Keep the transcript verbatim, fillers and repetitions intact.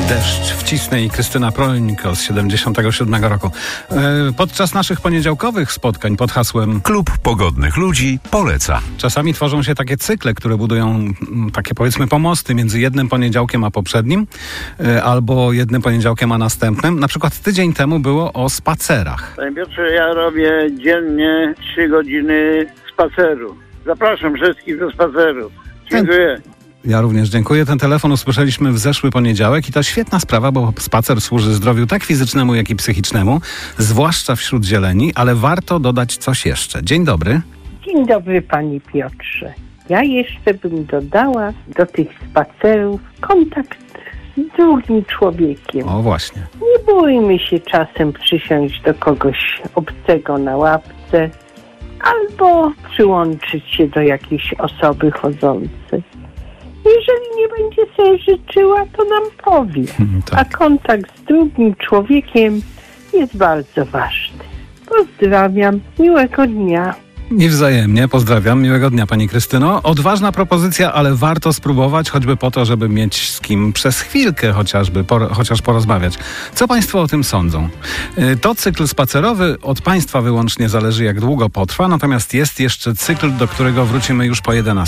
Deszcz wcisnę i Krystyna Prońko z siedemdziesiątego siódmego roku. Podczas naszych poniedziałkowych spotkań pod hasłem Klub Pogodnych Ludzi poleca. czasami tworzą się takie cykle, które budują takie, powiedzmy, pomosty między jednym poniedziałkiem a poprzednim, albo jednym poniedziałkiem a następnym. Na przykład tydzień temu było o spacerach. Panie Piotrze, ja robię dziennie trzy godziny spaceru. Zapraszam wszystkich do spaceru. Dziękuję. Ja również dziękuję. Ten telefon usłyszeliśmy w zeszły poniedziałek i to świetna sprawa, bo spacer służy zdrowiu tak fizycznemu, jak i psychicznemu, zwłaszcza wśród zieleni, ale warto dodać coś jeszcze. Dzień dobry. Dzień dobry, panie Piotrze. Ja jeszcze bym dodała do tych spacerów kontakt z drugim człowiekiem. O, właśnie. Nie bójmy się czasem przysiąść do kogoś obcego na ławce albo przyłączyć się do jakiejś osoby chodzącej. Jeżeli nie będzie sobie życzyła, to nam powie. Tak. A kontakt z drugim człowiekiem jest bardzo ważny. Pozdrawiam. Miłego dnia. I wzajemnie. Pozdrawiam. Miłego dnia, pani Krystyno. Odważna propozycja, ale warto spróbować, choćby po to, żeby mieć z kim przez chwilkę chociażby, por, chociaż porozmawiać. Co państwo o tym sądzą? To cykl spacerowy od państwa wyłącznie zależy, jak długo potrwa, natomiast jest jeszcze cykl, do którego wrócimy już po jedenastej.